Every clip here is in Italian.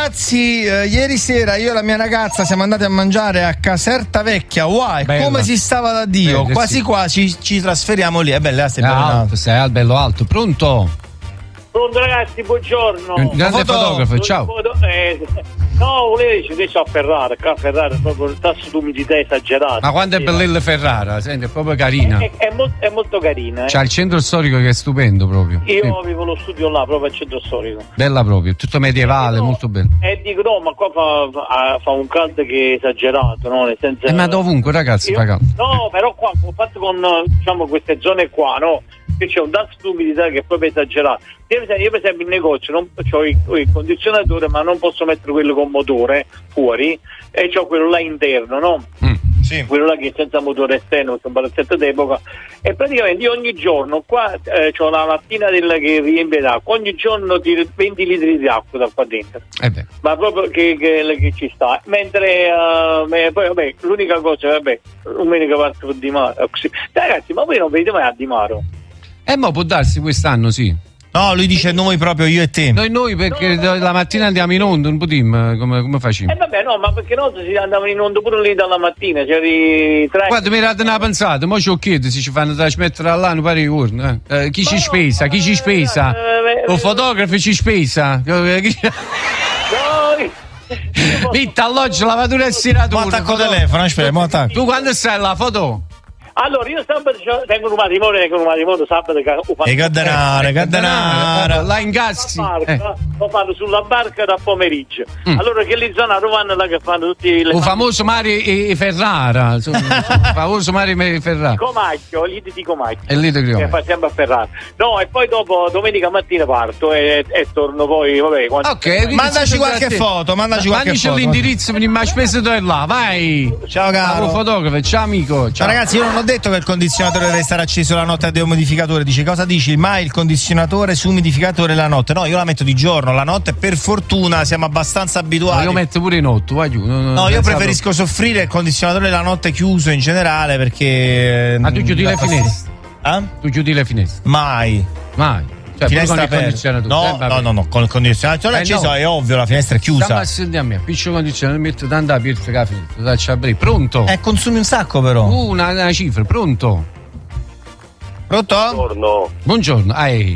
ragazzi, ieri sera io e la mia ragazza siamo andati a mangiare a Caserta Vecchia. Wow, come si stava da Dio. Bella, quasi quasi ci trasferiamo lì. È bella, stai alto, sei al bello alto. Pronto? Pronto ragazzi, buongiorno. Un grande fotografo, ciao. No, volevo dire, adesso a Ferrara è proprio il tasso di umidità esagerato. Ma quanto è bella Ferrara, senti, è proprio carina. È molto carina. C'ha il centro storico che è stupendo proprio. Io vivo lo studio là, proprio al centro storico. Bella proprio, tutto medievale, molto bello. E dico no, ma qua fa un caldo che è esagerato, no? Nel senso, ma dovunque ragazzi fa caldo. No, però qua ho fatto con diciamo queste zone qua, no? Che c'è un tasso di umidità che è proprio esagerato. Io per esempio in negozio ho il condizionatore, ma non posso mettere quello con motore fuori, e c'ho quello là interno, no? Sì. Quello là che è senza motore esterno, questo palazzetto d'epoca, e praticamente io ogni giorno qua c'ho la mattina che riempie d'acqua, ogni giorno tiro 20 litri di acqua da qua dentro, ma proprio che ci sta, mentre poi vabbè, l'unica cosa, l'unica parte di mare, ragazzi, ma voi non vedete mai a Di Maro? Ma può darsi quest'anno, sì. No, lui dice noi proprio, io e te. Noi perché la mattina andiamo in onda, un po' come facciamo? Vabbè, no, ma perché noi si andavano in onda pure lì dalla mattina, c'eri tre. Guarda, mi era una pensata, mo ci ho chiesto se ci fanno trasmettere all'anno pari giorni. Chi ci spesa? Chi ci spesa? O fotografo ci spesa? Vitta, alloggio, lavatura e stiratura. Ma attacco telefono, aspetta, tu quando stai la foto? Allora, io sabato tengo un matrimonio sabato che Gaddanara. Là in Gassi. Lo fanno sulla barca da pomeriggio. Allora che lì sono a Rovanna là che fanno tutti il famoso Mare Ferrara. Il famoso Mare Ferrara. Comacchio, lì di Comacchio. E lì di Comacchio. Che facciamo a Ferrara. No, e poi dopo domenica mattina parto e torno poi, vabbè. Ok, mandaci qualche foto, mandaci l'indirizzo, ma spesso tu è là, vai. Ciao caro. Fotografo, ciao amico. Ciao. Ragazzi, io non ho detto che il condizionatore deve stare acceso la notte a deumidificatore. Dice, cosa dici? Mai il condizionatore su umidificatore la notte. No, io la metto di giorno, la notte per fortuna siamo abbastanza abituati. No, io metto pure in notte, vai giù. No, io preferisco soffrire il condizionatore la notte chiuso in generale perché. Ma tu chiudi le finestre? Tu chiudi le finestre? Mai. Cioè, finestra aperta. No, con il condizionatore acceso è ovvio, la finestra è chiusa. Ma sentiamo, piccio condizionatore, metto tanta aperta la finestra, faccio aprire. Pronto? Consumi un sacco però. Una cifra, pronto? Buongiorno.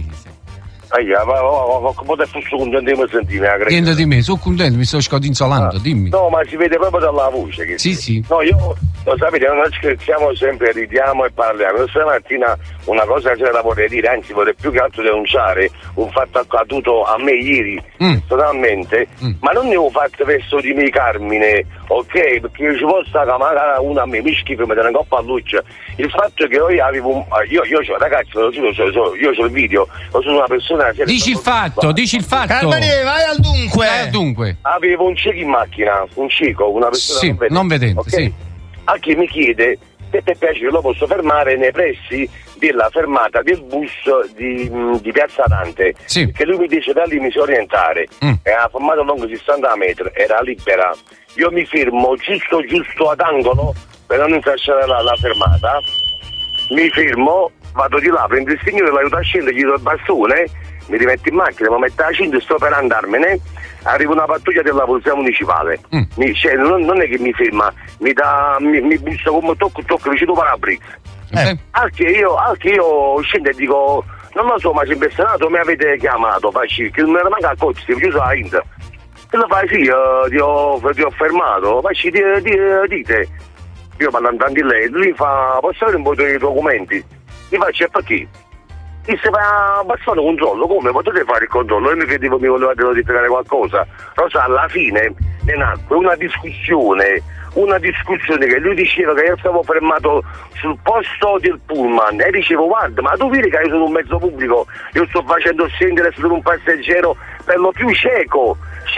Ma come fosse contento di sentire? Niente di me, sono contento, mi sto scodinzolando, dimmi. No, ma si vede proprio dalla voce che sì. No, io lo sapete, noi scherziamo sempre, ridiamo e parliamo. Stamattina una cosa ce la vorrei dire, anzi vorrei più che altro denunciare un fatto accaduto a me ieri personalmente, ma non ne ho fatto verso di me Carmine, ok? Perché io ci posso stare magari una a me, mi schifo, mi dà una coppa a luccia. Il fatto è che io avevo io ragazzi, io c'ho il video, io sono una persona. Dici il fatto. Carmine, vai al dunque. Avevo un cieco in macchina, una persona non vedente, okay? Sì. A chi mi chiede se per piacere lo posso fermare nei pressi della fermata del bus di Piazza Dante, che lui mi dice da lì mi so orientare, era fermato lungo 60 metri, era libera, io mi fermo giusto ad angolo per non intralciare la fermata, mi fermo, vado di là, prendo il signore, l'aiuto a scendere, gli do il bastone, mi rimetto in macchina, mi metto la cinta e sto per andarmene, arriva una pattuglia della polizia municipale, non è che mi ferma, mi bussa come tocco vicino parabrezza. Anche io scendo e dico, non lo so, ma c'è impressionato, mi avete chiamato, facci, che non mi manca a cozzi, ti ho chiuso la Inter. E lo fai, sì, ti ho fermato, facci, dite. Io parlo di lei, lui fa, posso avere un po' di documenti? Gli faccio, e perché? Disse, ma basta fare un controllo, come potete fare il controllo? Io mi credevo mi volevate notificare qualcosa. Rosa, alla fine ne nacque una discussione che lui diceva che io stavo fermato sul posto del pullman e dicevo, guarda, ma tu vedi che io sono un mezzo pubblico, io sto facendo scendere su un passeggero per lo più cieco,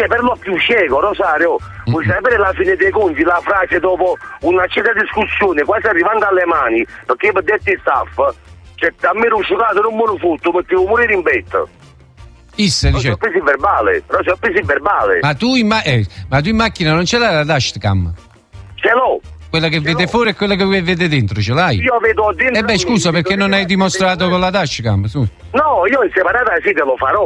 Rosario, vuoi sapere la fine dei conti, la frase dopo una certa discussione, quasi arrivando alle mani, perché per detto staff, cioè, a me ero scioccato, non me lo fotto, potevo morire in betto. Ho preso il verbale. Ma tu in macchina non ce l'hai la dashcam? Ce l'ho. Quella che vede fuori e quella che vede dentro, ce l'hai? Io vedo dentro. Scusa, perché non hai dimostrato con la dashcam? Su. No, io in separata sì te lo farò.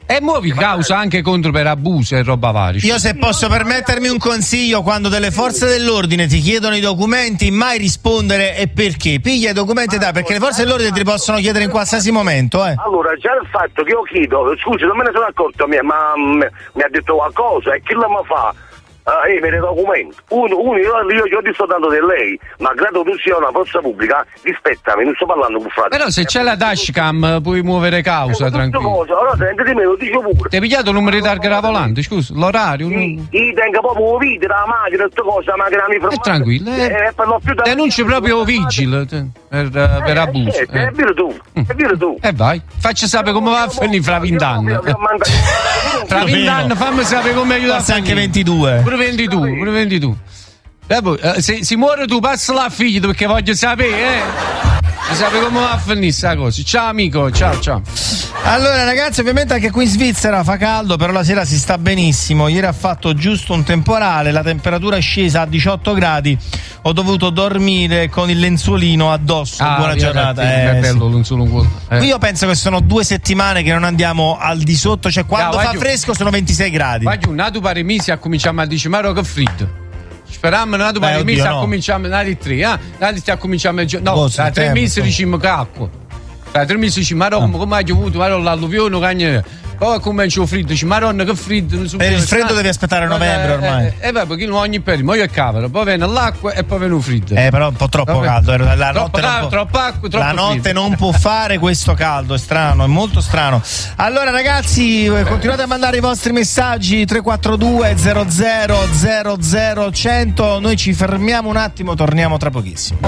E muovi causa anche contro per abuso e roba varia. Io se posso permettermi un consiglio, quando delle forze dell'ordine ti chiedono i documenti, mai rispondere e perché. Piglia i documenti perché le forze dell'ordine ti possono chiedere in qualsiasi momento. Allora, già il fatto che io chiedo, scusi, non me ne sono accorto, ma mi ha detto qualcosa e chi la mi fa? Me ne documento. Io ti sto dando di lei, ma grato tu sia una forza pubblica, rispettami, non sto parlando con frate. Però se c'è la dashcam puoi muovere causa, tranquillo. Allora senti di me, lo dico pure. Ti hai pigliato il numero di targa volante, scusa, l'orario? Io tengo proprio video della macchina, tutte cose, la macchina mi ferma. Tranquillo, denunci proprio vigile per abuso. È vero tu. E vai, facci sapere come va a finire fra 20 anni. Tra 20 anni fammi sapere come aiutare. Forse anche 22. Pure 22. Se muore tu passa la figlia perché voglio sapere, sapere come va a finire sta cosa. Ciao amico, ciao. Allora ragazzi, ovviamente anche qui in Svizzera fa caldo, però la sera si sta benissimo. Ieri ha fatto giusto un temporale, la temperatura è scesa a 18 gradi. Ho dovuto dormire con il lenzuolino addosso. Buona giornata. È bello il lenzuolo. Qui io penso che sono 2 settimane che non andiamo al di sotto, cioè quando fa fresco sono 26 gradi. Guarda, nato pare mesi a cominciamo a dire, ma che freddo. Speriamo nato pare mesi a cominciamo a dire 3, a cominciamo a no, tra 3 mesi diciamo che acqua. Tra 3 mesi diciamo, ma come ha piovuto, ma l'alluvione, cagne. Poi comincia il freddo, dice Maronna che freddo. Per il freddo devi aspettare novembre ormai. Perché non ogni periodo, ma io è cavolo, poi viene l'acqua e poi viene il freddo. Però un po' troppo caldo. La troppa acqua, troppo la notte non può fare questo caldo, è strano, è molto strano. Allora ragazzi, continuate a mandare i vostri messaggi 342 00 00 100. Noi ci fermiamo un attimo, torniamo tra pochissimo.